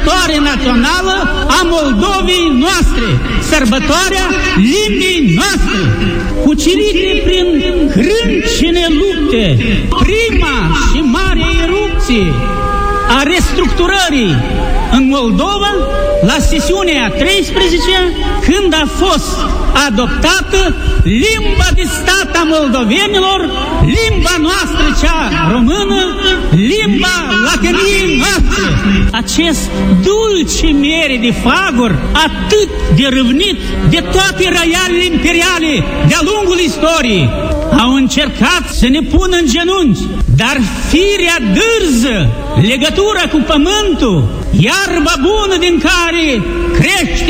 sărbătoare națională a Moldovei noastre, sărbătoarea limbii noastre, cucerite prin crâncene lupte, prima și mare erupție a restructurării în Moldova, la sesiunea 13-a, când a fost adoptată limba de stat a moldovenilor, limba noastră cea română, limba latiniei noastre. Acest dulce mere de fagor, atât de râvnit de toate raialele imperiale de-a lungul istoriei, au încercat să ne pună în genunchi, dar firea dârză, legătura cu pământul, iarba bună din care crește